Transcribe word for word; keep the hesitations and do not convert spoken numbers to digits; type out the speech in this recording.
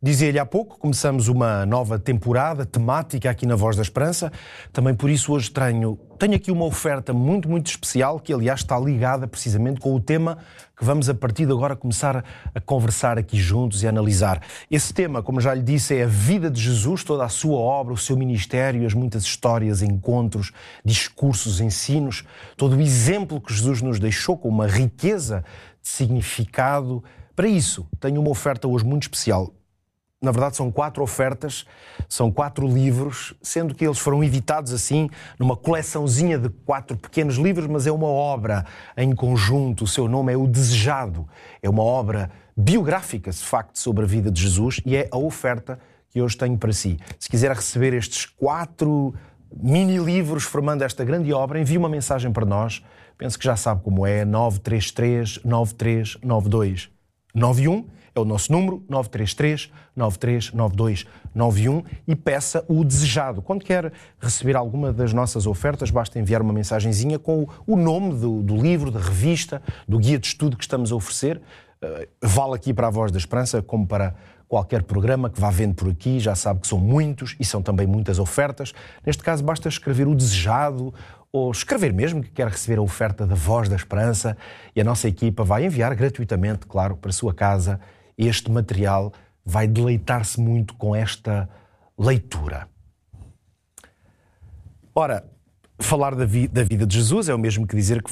Dizia-lhe há pouco, começamos uma nova temporada temática aqui na Voz da Esperança. Também por isso hoje tenho, tenho aqui uma oferta muito, muito especial, que aliás está ligada precisamente com o tema que vamos a partir de agora começar a, a conversar aqui juntos e a analisar. Esse tema, como já lhe disse, é a vida de Jesus, toda a sua obra, o seu ministério, as muitas histórias, encontros, discursos, ensinos, todo o exemplo que Jesus nos deixou com uma riqueza de significado. Para isso, tenho uma oferta hoje muito especial. Na verdade, são quatro ofertas, são quatro livros, sendo que eles foram editados assim, numa coleçãozinha de quatro pequenos livros, mas é uma obra em conjunto. O seu nome é O Desejado. É uma obra biográfica, de facto, sobre a vida de Jesus e é a oferta que hoje tenho para si. Se quiser receber estes quatro mini-livros formando esta grande obra, envie uma mensagem para nós. Penso que já sabe como é, nove três três, nove três nove dois nove um. É o nosso número, nove três três, nove três nove dois nove um, e peça O Desejado. Quando quer receber alguma das nossas ofertas, basta enviar uma mensagenzinha com o nome do, do livro, da revista, do guia de estudo que estamos a oferecer. Uh, vale aqui para a Voz da Esperança, como para qualquer programa que vá vendo por aqui. Já sabe que são muitos e são também muitas ofertas. Neste caso, basta escrever O Desejado, ou escrever mesmo que quer receber a oferta da Voz da Esperança, e a nossa equipa vai enviar gratuitamente, claro, para a sua casa. Este material vai deleitar-se muito com esta leitura. Ora, falar da, vi- da vida de Jesus é o mesmo que dizer que